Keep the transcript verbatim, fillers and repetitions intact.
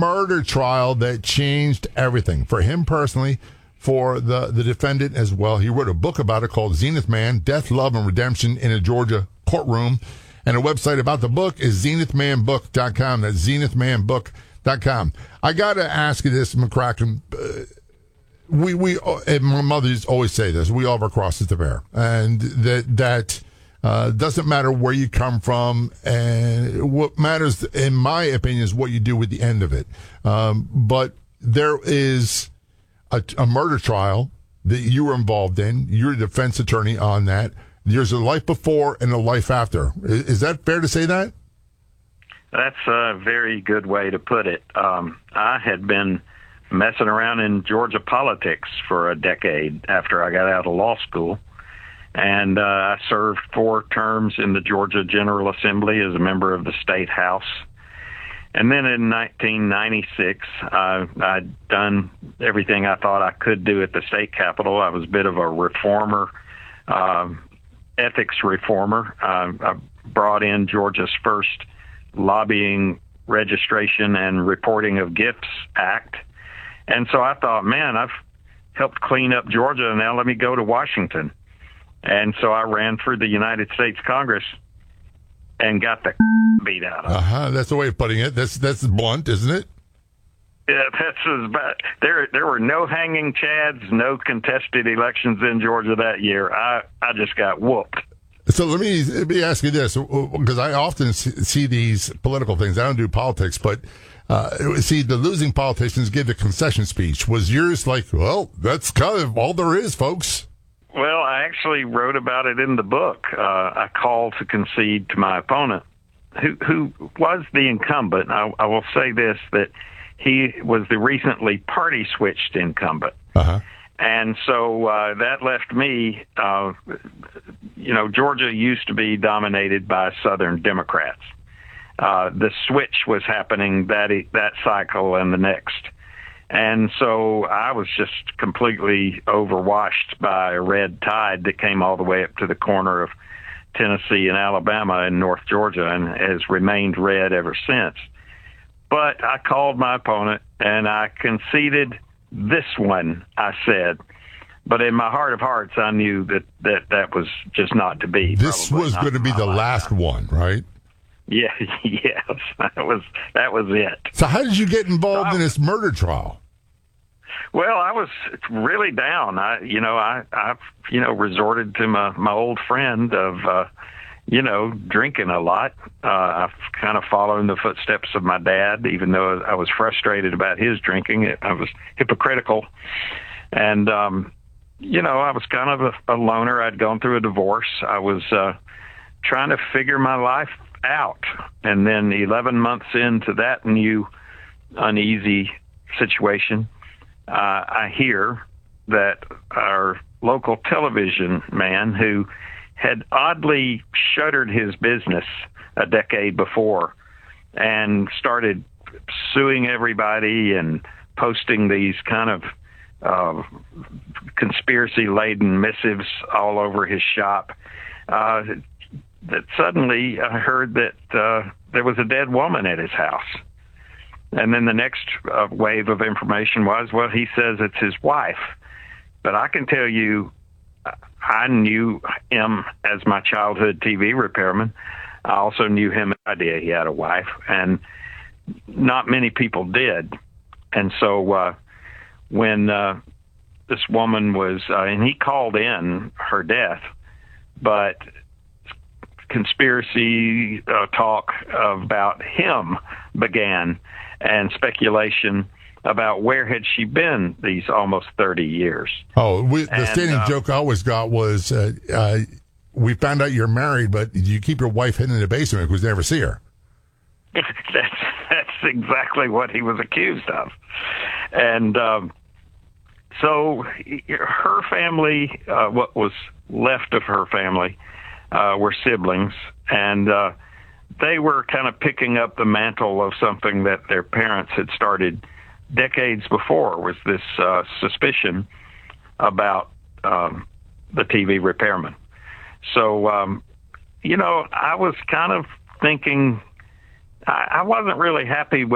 murder trial that changed everything for him personally, for the, the defendant as well. He wrote a book about it called Zenith Man, Death, Love, and Redemption in a Georgia Courtroom. And a website about the book is zenith man book dot com. That's zenith man book dot com. I got to ask you this, McCracken. Uh, we, we, and my mother used to always say this, we all have our crosses to bear. And that, that, uh, doesn't matter where you come from. And what matters, in my opinion, is what you do with the end of it. Um, but there is a, a murder trial that you were involved in. You're a defense attorney on that. There's a life before and a life after. Is, is that fair to say that? That's a very good way to put it. Um, I had been messing around in Georgia politics for a decade after I got out of law school. And uh, I served four terms in the Georgia General Assembly as a member of the State House. And then in nineteen ninety-six, uh, I'd done everything I thought I could do at the state capitol. I was a bit of a reformer, uh, ethics reformer. Uh, I brought in Georgia's first Lobbying Registration and Reporting of Gifts Act. And so I thought, man, I've helped clean up Georgia, and now let me go to Washington. And so I ran for the United States Congress and got the beat out of it. Uh-huh. That's the way of putting it. That's that's blunt, isn't it? Yeah, that's as bad. There, there were no hanging chads, no contested elections in Georgia that year. I, I just got whooped. So let me let me ask you this, because I often see these political things. I don't do politics, but uh, see the losing politicians give the concession speech. Was yours like, well, that's kind of all there is, folks? Well, I actually wrote about it in the book. Uh, I called to concede to my opponent, who who was the incumbent. I, I will say this, that he was the recently party-switched incumbent. Uh-huh. And so uh, that left me, uh, you know, Georgia used to be dominated by Southern Democrats. Uh, the switch was happening that that cycle and the next. And so I was just completely overwashed by a red tide that came all the way up to the corner of Tennessee and Alabama and North Georgia and has remained red ever since. But I called my opponent and I conceded this one, I said. But in my heart of hearts, I knew that that, that was just not to be. This was going to be the last one, right? Yeah, yes, that was that was it. So how did you get involved so I, in this murder trial? Well, I was really down. I, you know, I, I, you know, resorted to my, my old friend of, uh, you know, drinking a lot. Uh, I've kind of followed in the footsteps of my dad, even though I was frustrated about his drinking. I was hypocritical. And, um, you know, I was kind of a, a loner. I'd gone through a divorce. I was uh, trying to figure my life out. And then eleven months into that new uneasy situation, uh, I hear that our local television man, who had oddly shuttered his business a decade before and started suing everybody and posting these kind of uh, conspiracy-laden missives all over his shop, uh, that suddenly I heard that uh, there was a dead woman at his house. And then the next uh, wave of information was, well, he says it's his wife. But I can tell you, I knew him as my childhood T V repairman. I also knew him, idea he had a wife, and not many people did. And so uh, when uh, this woman was, uh, and he called in her death, but conspiracy uh, talk about him began, and speculation about where had she been these almost thirty years. Oh, we, the and, standing uh, joke I always got was, uh, uh, we found out you're married, but you keep your wife hidden in the basement because we never see her. that's, that's exactly what he was accused of. And um, so her family, uh, what was left of her family, uh, were siblings, and uh, they were kind of picking up the mantle of something that their parents had started decades before, was this uh, suspicion about um, the T V repairman. So, um, you know, I was kind of thinking, I, I wasn't really happy with